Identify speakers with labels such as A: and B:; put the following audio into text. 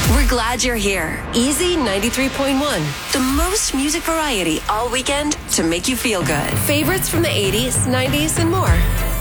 A: We're glad you're here. Easy 93.1. The most music variety all weekend to make you feel good. Favorites from the 80s, 90s, and more.